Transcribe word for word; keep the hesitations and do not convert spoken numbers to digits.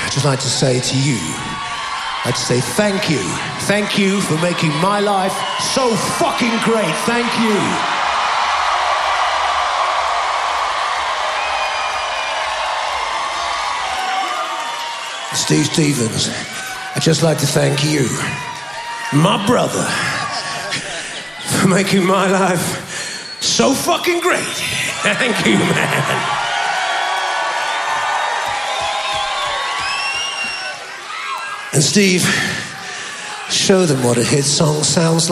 I'd just like to say to you, I'd say thank you. Thank you for making my life so fucking great. Thank you. Steve Stevens, I'd just like to thank you, my brother, for making my life so fucking great. Thank you, man. And Steve, show them what a hit song sounds like.